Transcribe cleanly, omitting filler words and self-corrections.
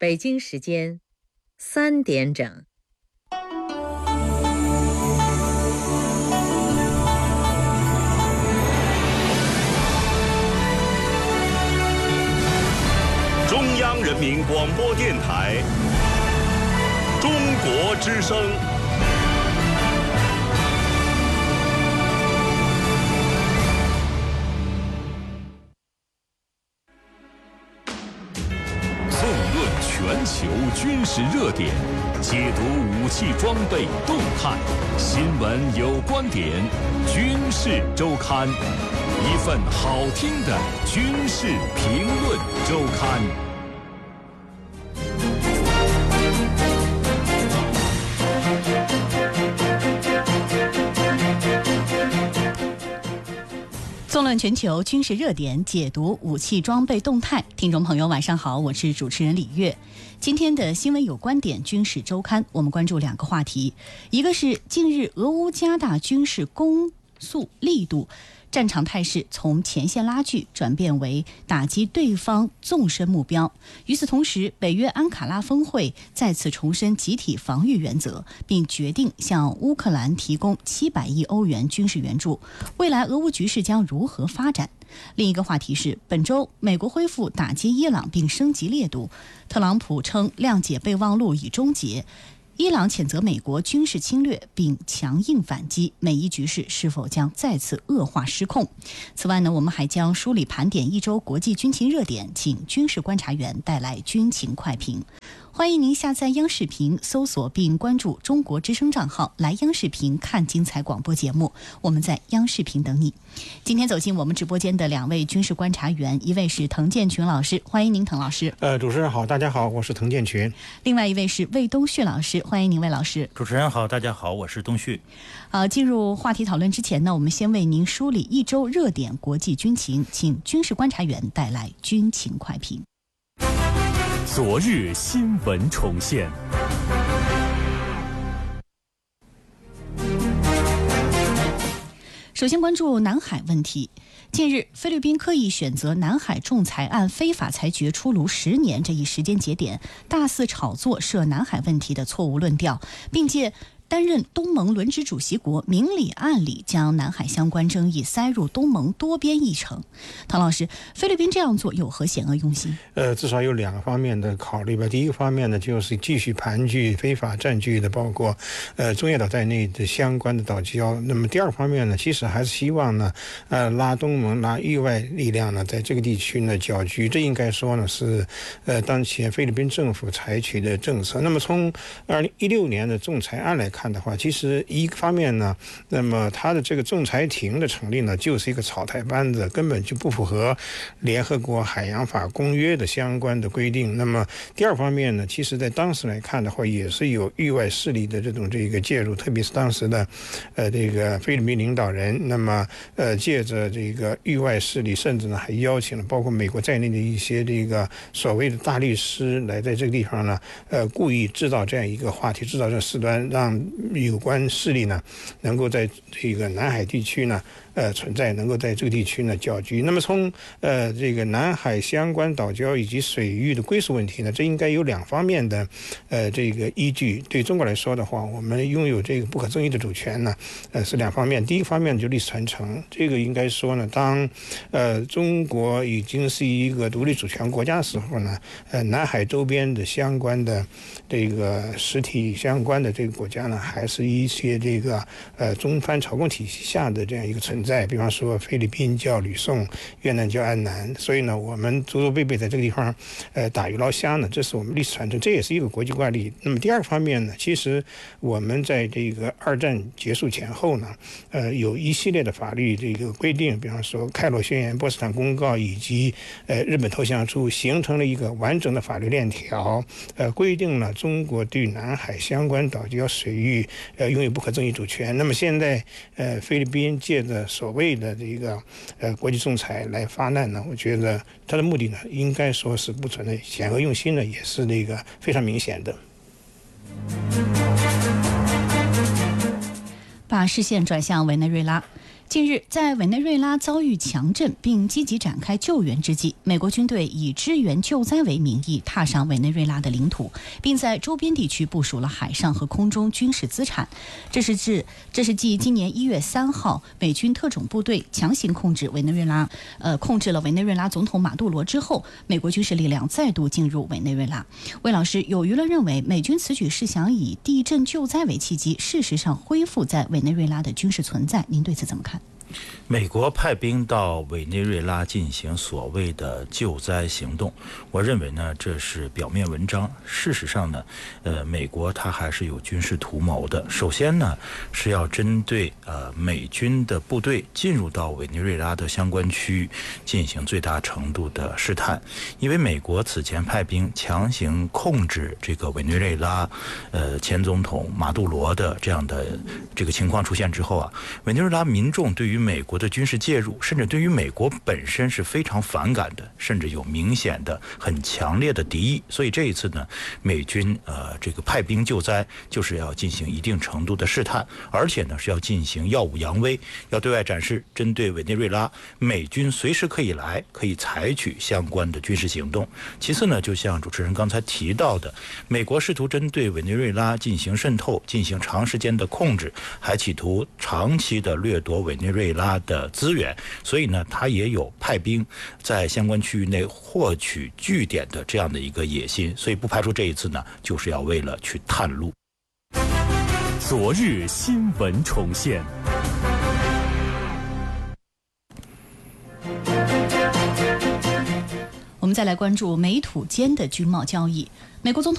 北京时间3点整。 中央人民广播电台中国之声。 纵论全球军事热点，解读武器装备动态，新闻有观点，军事周刊，一份好听的军事评论周刊。 纵论全球军事热点，解读武器装备动态。听众朋友晚上好，我是主持人李月。今天的新闻有观点军事周刊，我们关注2个话题，一个是近日俄乌加大军事攻速力度，战场态势从前线拉锯转变为打击对方纵深目标。与此同时，北约安卡拉峰会再次重申集体防御原则，并决定向乌克兰提供700亿欧元军事援助。未来俄乌局势将如何发展？另一个话题是，本周美国恢复打击伊朗并升级烈度，特朗普称谅解备忘录已终结。伊朗谴责美国军事侵略并强硬反击，美伊局势是否将再次恶化失控？此外呢，我们还将梳理盘点一周国际军情热点，请军事观察员带来军情快评。欢迎您下载央视频，搜索并关注中国之声账号，来央视频看精彩广播节目。我们在央视频等你。今天走进我们直播间的2位军事观察员，一位是滕建群老师，欢迎您，滕老师。 主持人好，大家好，我是滕建群。 另外一位是魏东旭老师，欢迎您，魏老师。 主持人好，大家好，我是东旭。 进入话题讨论之前呢，我们先为您梳理一周热点国际军情，请军事观察员带来军情快评。 昨日新闻重现。 首先关注南海问题。近日，菲律宾刻意选择南海仲裁案非法裁决出炉10年这一时间节点，大肆炒作涉南海问题的错误论调，并借担任东盟轮值主席国明里暗里将南海相关争议塞入东盟多边议程。唐老师，菲律宾这样做有何险恶用心？ 至少有2个方面的考虑吧。第一个方面呢，就是继续盘踞非法占据的包括中业岛在内的相关的岛礁。那么第2个方面呢，其实还是希望呢拉东盟拉域外力量呢在这个地区呢搅局。这应该说呢是当前菲律宾政府采取的政策。那么从2016年的仲裁案来看的话，其实一个方面呢，那么它的这个仲裁庭的成立呢，就是一个草台班子，根本就不符合联合国海洋法公约的相关的规定。那么第2方面呢，其实在当时来看的话，也是有域外势力的这个介入，特别是当时的这个菲律宾领导人，那么借着这个域外势力，甚至呢还邀请了包括美国在内的一些这个所谓的大律师来在这个地方呢，故意制造这样一个话题，制造这事端，让有关势力呢能够在这个南海地区呢存在，能够在这个地区呢搅局。那么从这个南海相关岛礁以及水域的归属问题呢，这应该有2方面的这个依据。对中国来说的话，我们拥有这个不可争议的主权呢是2方面。第一方面就历史传承，这个应该说呢，当中国已经是一个独立主权国家的时候呢，南海周边的相关的这个实体相关的这个国家呢，还是一些这个中藩朝贡体系下的这样一个存在。比方说菲律宾叫吕宋，越南叫安南，所以呢我们祖祖辈辈在这个地方打鱼捞虾呢，这是我们历史传承，这也是一个国际惯例。那么第2个方面呢，其实我们在这个2战结束前后呢有一系列的法律这个规定，比方说开罗宣言、波茨坦公告以及日本投降书，形成了一个完整的法律链条，规定了中国对南海相关岛礁水域拥有不可争议主权。那么现在菲律宾借着所谓的这个国际仲裁来发难呢，我觉得它的目的呢，应该说是不存在险恶用心呢，也是那个非常明显的。 把视线转向委内瑞拉。 近日，在委内瑞拉遭遇强震并积极展开救援之际，美国军队以支援救灾为名义踏上委内瑞拉的领土，并在周边地区部署了海上和空中军事资产。这是继今年1月3号美军特种部队强行控制了委内瑞拉总统马杜罗之后，美国军事力量再度进入委内瑞拉。魏老师，有舆论认为美军此举是想以地震救灾为契机，事实上恢复在委内瑞拉的军事存在，您对此怎么看？ 美国派兵到委内瑞拉进行所谓的救灾行动，我认为呢，这是表面文章。事实上呢，美国它还是有军事图谋的。首先呢，是要针对美军的部队进入到委内瑞拉的相关区域进行最大程度的试探，因为美国此前派兵强行控制这个委内瑞拉前总统马杜罗的这样的这个情况出现之后啊，委内瑞拉民众对于美国的军事介入，甚至对于美国本身是非常反感的，甚至有明显的很强烈的敌意。所以这一次呢，美军这个派兵救灾，就是要进行一定程度的试探，而且呢是要进行耀武扬威，要对外展示针对委内瑞拉美军随时可以来，可以采取相关的军事行动。其次呢，就像主持人刚才提到的，美国试图针对委内瑞拉进行渗透，进行长时间的控制，还企图长期的掠夺委内瑞拉的资源，所以呢，他也有派兵在相关区域内获取据点的这样的一个野心，所以不排除这一次呢，就是要为了去探路。 昨日新闻重现。 我们再来关注美土间的军贸交易。美国总统